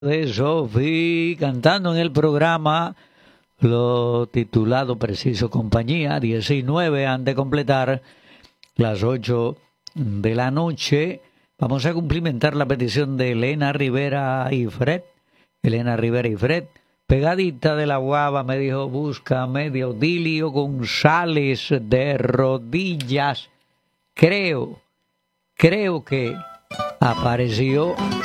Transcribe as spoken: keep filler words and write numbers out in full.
de Sofi cantando en el programa lo titulado Preciso Compañía, diecinueve han de completar las ocho de la noche. Vamos a cumplimentar la petición de Elena Rivera y Fred. Elena Rivera y Fred, pegadita de la guava, me dijo, búscame de Odilio González de rodillas. Creo, creo que apareció